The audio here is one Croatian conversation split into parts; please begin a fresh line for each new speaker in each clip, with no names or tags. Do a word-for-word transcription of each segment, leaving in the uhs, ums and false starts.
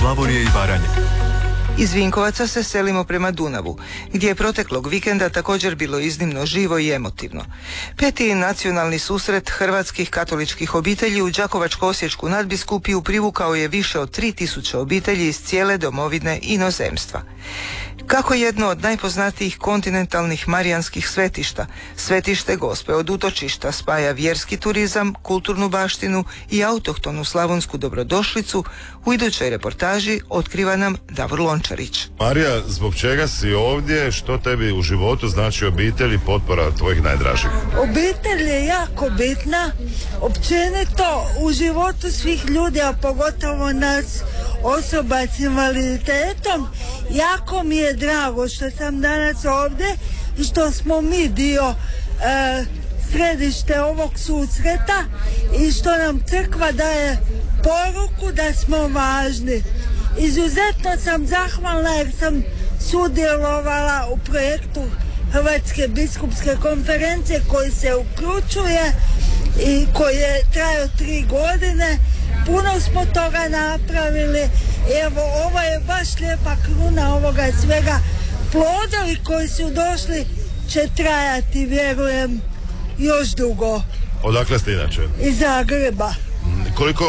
Slavonije i Baranje.
Iz Vinkovaca se selimo prema Dunavu, gdje je proteklog vikenda također bilo iznimno živo i emotivno. Peti nacionalni susret hrvatskih katoličkih obitelji u Đakovačko-osječku nadbiskupiju privukao je više od tri tisuće obitelji iz cijele domovine i inozemstva. Kako jedno od najpoznatijih kontinentalnih marijanskih svetišta, svetište Gospe od utočišta, spaja vjerski turizam, kulturnu baštinu i autohtonu slavonsku dobrodošlicu, u idućoj reportaži otkriva nam Davor Lončarić.
Marija, zbog čega si ovdje? Što tebi u životu znači obitelj i potpora tvojih najdražih?
Obitelj je jako bitna, općenito u životu svih ljudi, a pogotovo nas osoba s invaliditetom. Jako mi je drago što sam danas ovdje i što smo mi dio e, središte ovog susreta i što nam crkva daje poruku da smo važni. Izuzetno sam zahvalna jer sam sudjelovala u projektu Hrvatske biskupske konferencije koji se uključuje i koji je trajao tri godine. Puno smo toga napravili. Evo, ovo je baš lijepa kruna ovoga svega. Plodovi koji su došli će trajati, vjerujem, još dugo.
Odakle ste inače?
Iz Zagreba.
Koliko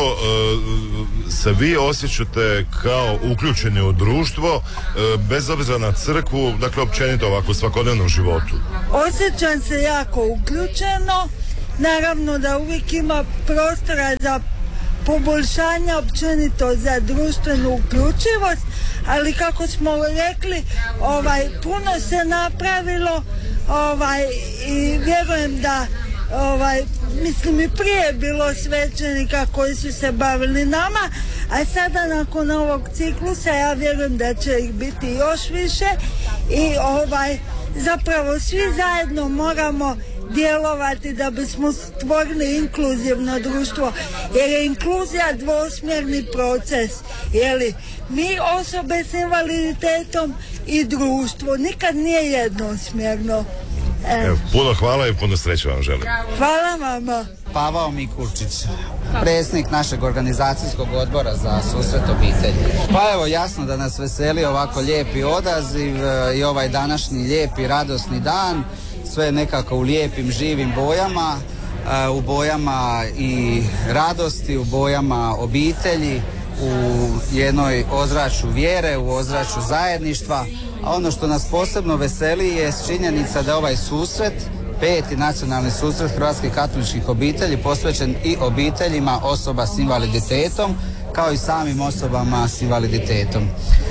uh, se vi osjećate kao uključeni u društvo, uh, bez obzira na crkvu, dakle općenito ovako u svakodnevnom životu?
Osjećam se jako uključeno. Naravno da uvijek ima prostora za poboljšanja općenito za društvenu uključivost, ali kako smo rekli, ovaj, puno se napravilo, ovaj, i vjerujem da ovaj, mislim i prije bilo svećenika koji su se bavili nama, a sada nakon ovog ciklusa ja vjerujem da će ih biti još više i ovaj, zapravo svi zajedno moramo djelovati da bismo stvorili inkluzivno društvo, jer je inkluzija dvosmjerni proces, jer mi osobe s invaliditetom i društvo nikad nije jednosmjerno.
Evo, puno hvala i puno sreće vam želim.
Hvala vama.
Pavao Mikulčić, predsjednik našeg organizacijskog odbora za susret obitelji. Pa evo, jasno da nas veseli ovako lijepi odaziv i ovaj današnji lijepi radosni dan, sve nekako u lijepim živim bojama, u bojama i radosti, u bojama obitelji, u jednoj ozračju vjere, u ozračju zajedništva. A ono što nas posebno veseli je činjenica da ovaj susret, peti nacionalni susret hrvatskih katoličkih obitelji, posvećen i obiteljima osoba s invaliditetom, kao i samim osobama s invaliditetom.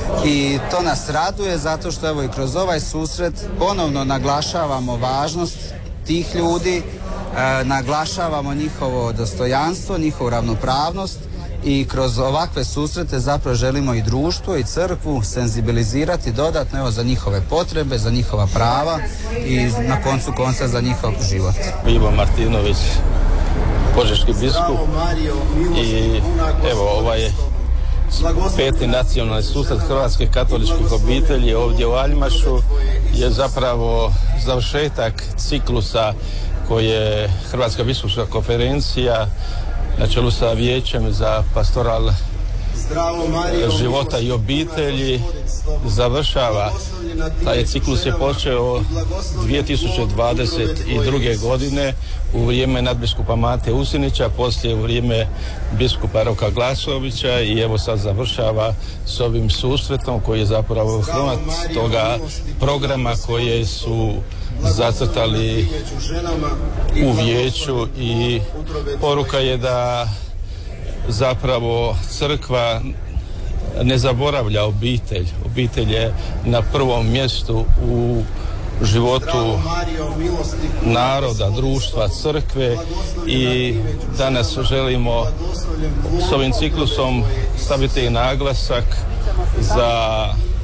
I to nas raduje zato što evo i kroz ovaj susret ponovno naglašavamo važnost tih ljudi, e, naglašavamo njihovo dostojanstvo, njihovu ravnopravnost i kroz ovakve susrete zapravo želimo i društvo i crkvu senzibilizirati dodatno evo za njihove potrebe, za njihova prava i na koncu konca za njihov život.
Ivo Martinović, požeški biskup, i evo ovaj peti nacionalni susret hrvatskih katoličkih obitelji ovdje u Aljmašu je zapravo završetak ciklusa koje je Hrvatska biskupska konferencija na čelu sa Vijećem za pastoral života i obitelji završava. Taj ciklus je počeo dvije tisuće dvadeset druge. godine u vrijeme nadbiskupa Mate Usinića, poslije u vrijeme biskupa Roka Glasovića i evo sad završava s ovim susretom koji je zapravo hromat toga programa koje su zacrtali u vijeću i poruka je da zapravo crkva ne zaboravlja obitelj. Obitelj je na prvom mjestu u životu naroda, društva, crkve i danas želimo s ovim ciklusom staviti naglasak za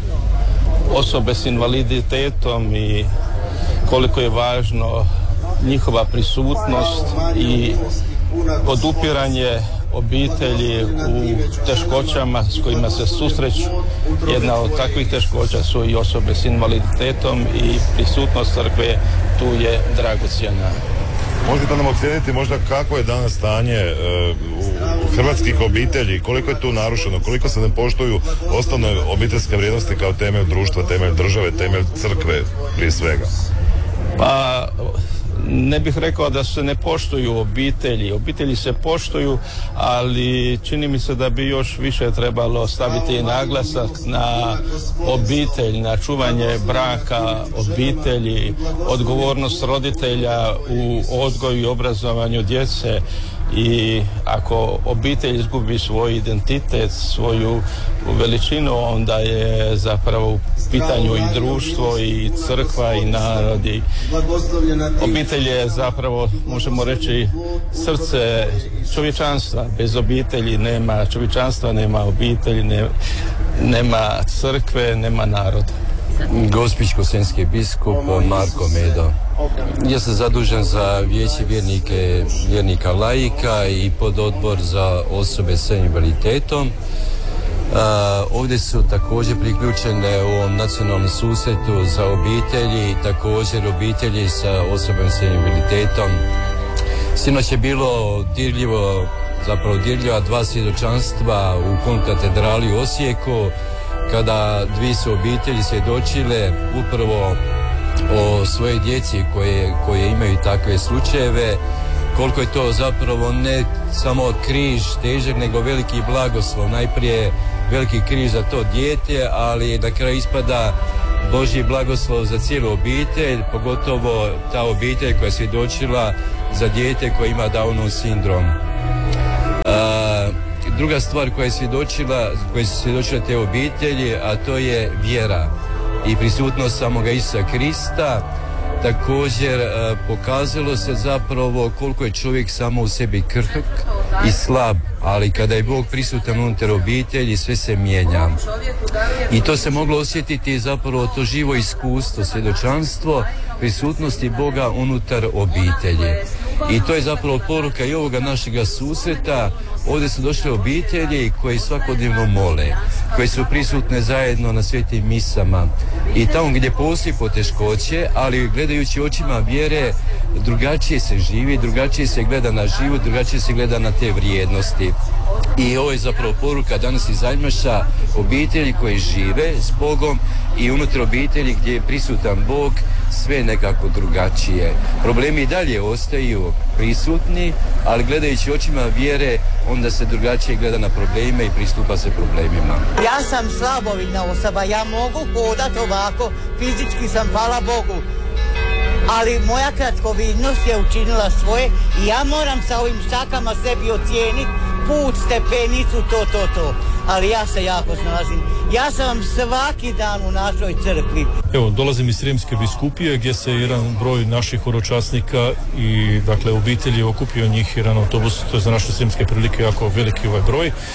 osobe s invaliditetom i koliko je važno njihova prisutnost i podupiranje obitelji u teškoćama s kojima se susreću. Jedna od takvih teškoća su i osobe s invaliditetom i prisutnost crkve tu je dragocjena.
Možete nam ocijeniti možda kako je danas stanje e, u hrvatskih obitelji, koliko je tu narušeno, koliko se ne poštuju osnovne obiteljske vrijednosti kao temelj društva, temelj države, temelj crkve prije svega?
Pa ne bih rekao da se ne poštuju obitelji. Obitelji se poštuju, ali čini mi se da bi još više trebalo staviti naglasak na obitelj, na čuvanje braka, obitelji, odgovornost roditelja u odgoju i obrazovanju djece. I ako obitelj izgubi svoj identitet, svoju veličinu, onda je zapravo u pitanju i društvo i crkva i narod. I obitelj je zapravo, možemo reći, srce čovječanstva. Bez obitelji nema čovječanstva, nema obitelji, ne, nema crkve, nema naroda.
Gospić-Kosenjski biskup Marko Medo. Ja sam zadužen za vijeće vjernike, vjernika laika i pododbor za osobe sa invaliditetom. Uh, ovdje su također priključene u ovom nacionalnom susretu za obitelji i također obitelji sa osobama sa invaliditetom. Sinoć je bilo dirljivo, zapravo dirljiva dva svjedočanstva u konkatedrali u Osijeku, kada dvije su obitelji svjedočile upravo o svojoj djeci koje, koje imaju takve slučajeve, koliko je to zapravo ne samo križ težak, nego veliki blagoslov. Najprije veliki križ za to dijete, ali na kraju ispada Božji blagoslov za cijelu obitelj, pogotovo ta obitelj koja je svjedočila za dijete koje ima Downov sindrom. Uh, Druga stvar koja je svjedočila, koja su svjedočile te obitelji, a to je vjera i prisutnost samoga Isusa Krista. Također e, pokazalo se zapravo koliko je čovjek samo u sebi krhk i slab, ali kada je Bog prisutan unutar obitelji, sve se mijenja. I to se moglo osjetiti zapravo to živo iskustvo, svjedočanstvo prisutnosti Boga unutar obitelji. I to je zapravo poruka i ovoga našega susreta. Ovdje su došle obitelji koji svakodnevno mole, koji su prisutne zajedno na svetim misama i tamo gdje postoji poteškoće, ali gledajući očima vjere drugačije se živi, drugačije se gleda na život, drugačije se gleda na te vrijednosti. I ovo je zapravo poruka danas iz Ajmaša, obitelji koji žive s Bogom i unutar obitelji gdje je prisutan Bog, sve nekako drugačije. Problemi i dalje ostaju prisutni, ali gledajući očima vjere, onda se drugačije gleda na probleme i pristupa se problemima.
Ja sam slabovidna osoba, ja mogu hodati ovako, fizički sam, hvala Bogu, ali moja kratkovidnost je učinila svoje i ja moram sa ovim štakama sebi ocijeniti put, stepenicu, to, to, to. Ali ja se jako snalazim. Ja sam vam svaki dan u našoj crkvi.
Evo, dolazim iz Srijemske biskupije gdje se jedan broj naših horočasnika i dakle obitelji je okupio njih jedan autobus, to je za naše srijemske prilike jako veliki ovaj broj. E,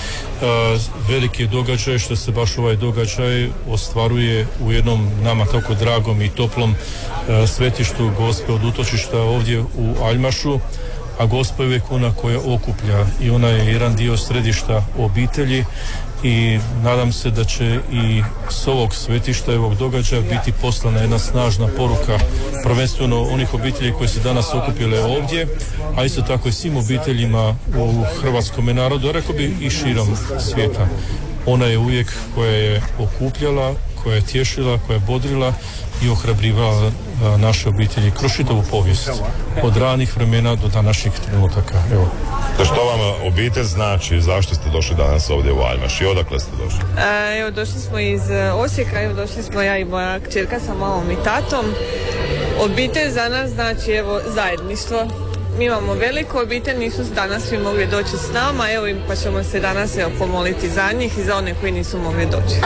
veliki je događaj što se baš ovaj događaj ostvaruje u jednom nama tako dragom i toplom e, svetištu Gospe od utočišta ovdje u Aljmašu. A Gospa je uvijek ona koja okuplja i ona je jedan dio središta obitelji i nadam se da će i s ovog svetišta i ovog događaja biti poslana jedna snažna poruka prvenstveno onih obitelji koji se danas okupile ovdje, a isto tako i svim obiteljima u hrvatskom narodu, rekao bi i širom svijeta. Ona je uvijek koja je okupljala, koja je tješila, koja je bodrila i ohrabrivala naše obitelji kroz čitavu povijest od ranih vremena do današnjih trenutaka. Evo.
To što vam obitelj znači, zašto ste došli danas ovdje u Aljmaš i odakle ste došli?
A, evo došli smo iz Osijeka, evo došli smo ja i moja kćerka sa mamom i tatom. Obitelj za nas znači evo zajedništvo. Mi imamo veliku obitelj, nisu danas svi mogli doći s nama, evo pa ćemo se danas evo pomoliti za njih i za one koji nisu mogli doći.